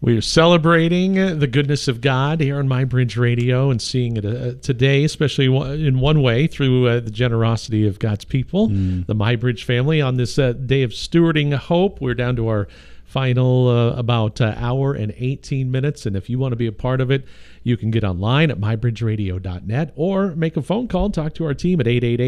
We are celebrating the goodness of God here on MyBridge Radio and seeing it today, especially in one way, through the generosity of God's people, the MyBridge family. On this day of stewarding hope, we're down to our final about hour and 18 minutes. And if you want to be a part of it, you can get online at mybridgeradio.net or make a phone call and talk to our team at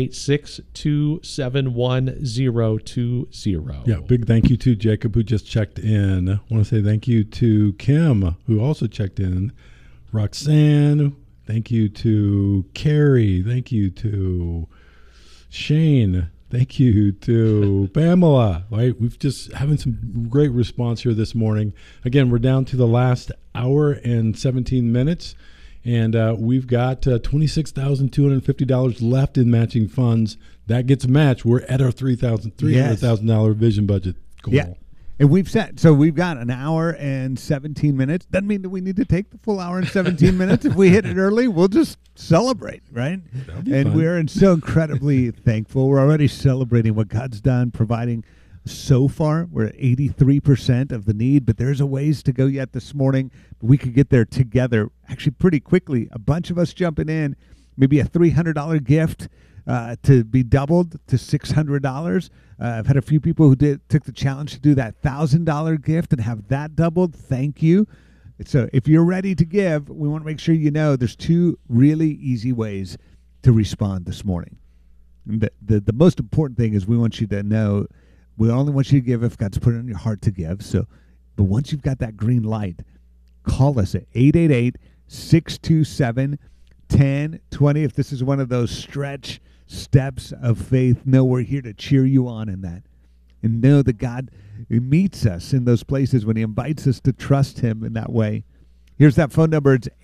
888-627-1020. Yeah, big thank you to Jacob, who just checked in. I want to say thank you to Kim, who also checked in. Roxanne, thank you to Carrie. Thank you to Shane. Thank you to Pamela. Right, we've just having some great response here this morning. Again, we're down to the last hour and 17 minutes, and we've got $26,250 left in matching funds. That gets matched. We're at our $300,000 vision budget goal. Yeah. And we've got an hour and 17 minutes. Doesn't mean that we need to take the full hour and 17 minutes. If we hit it early, we'll just celebrate, right? And we're so incredibly thankful. We're already celebrating what God's done, providing so far. We're at 83% of the need, but there's a ways to go yet this morning. We could get there together actually pretty quickly. A bunch of us jumping in, maybe a $300 gift to be doubled to $600. I've had a few people who took the challenge to do that $1,000 gift and have that doubled. Thank you. So if you're ready to give, we want to make sure you know there's two really easy ways to respond this morning. The most important thing is we want you to know we only want you to give if God's put it on your heart to give. But once you've got that green light, call us at 888-627-1020. If this is one of those stretch steps of faith, know we're here to cheer you on in that. And know that God meets us in those places when he invites us to trust him in that way. Here's that phone number. It's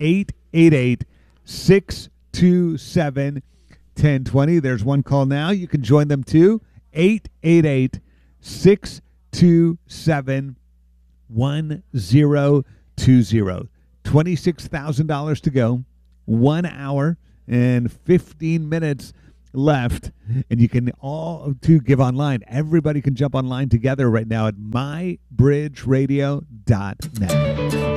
888-627-1020. There's one call now. You can join them too. 888-627-1020. $26,000 to go. 1 hour and 15 minutes left, and you can all to give online. Everybody can jump online together right now at mybridgeradio.net.